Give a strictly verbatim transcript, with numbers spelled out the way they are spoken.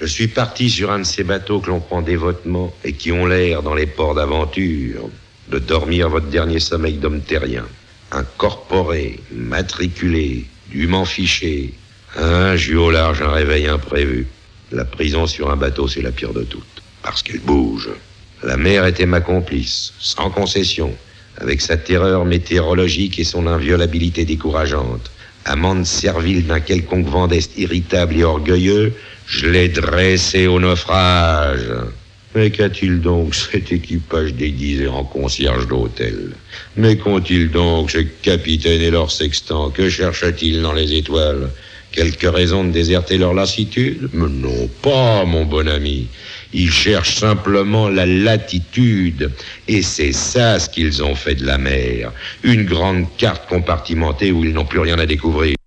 Je suis parti sur un de ces bateaux que l'on prend dévotement et qui ont l'air, dans les ports d'aventure, de dormir votre dernier sommeil d'homme terrien. Incorporé, matriculé, dûment fiché. Un jus au large, un réveil imprévu. La prison sur un bateau, c'est la pire de toutes. Parce qu'elle bouge. La mer était ma complice, sans concession, avec sa terreur météorologique et son inviolabilité décourageante. Amante servile d'un quelconque vent d'est irritable et orgueilleux, je l'ai dressé au naufrage. Mais qu'a-t-il donc cet équipage déguisé en concierge d'hôtel? Mais qu'ont-ils donc ces capitaines et leurs sextants? Que cherchent-ils dans les étoiles? Quelque raison de déserter leur lassitude? Mais non pas, mon bon ami. Ils cherchent simplement la latitude. Et c'est ça ce qu'ils ont fait de la mer. Une grande carte compartimentée où ils n'ont plus rien à découvrir.